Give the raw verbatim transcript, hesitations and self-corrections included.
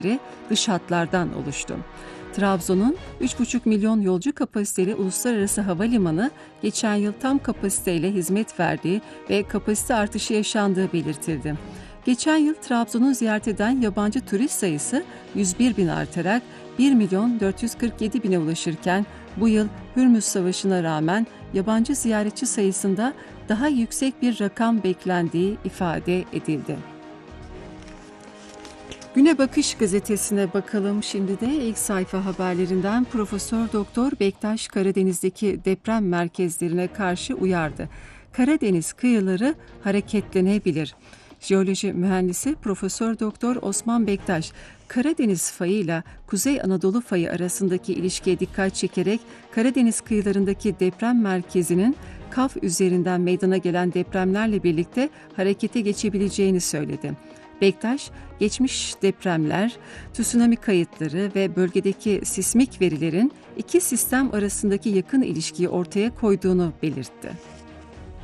dış hatlardan oluştu. Trabzon'un üç buçuk milyon yolcu kapasiteli uluslararası havalimanı geçen yıl tam kapasiteyle hizmet verdiği ve kapasite artışı yaşandığı belirtildi. Geçen yıl Trabzon'u ziyaret eden yabancı turist sayısı yüz bir bin artarak bir milyon dört yüz kırk yedi bine ulaşırken bu yıl Hürmüz Savaşı'na rağmen yabancı ziyaretçi sayısında daha yüksek bir rakam beklendiği ifade edildi. Güne Bakış gazetesine bakalım şimdi de ilk sayfa haberlerinden Profesör Doktor Bektaş Karadeniz'deki deprem merkezlerine karşı uyardı. Karadeniz kıyıları hareketlenebilir. Jeoloji mühendisi Profesör Doktor Osman Bektaş, Karadeniz fayıyla Kuzey Anadolu fayı arasındaki ilişkiye dikkat çekerek Karadeniz kıyılarındaki deprem merkezinin Kaf üzerinden meydana gelen depremlerle birlikte harekete geçebileceğini söyledi. Bektaş, geçmiş depremler, tsunami kayıtları ve bölgedeki sismik verilerin iki sistem arasındaki yakın ilişkiyi ortaya koyduğunu belirtti.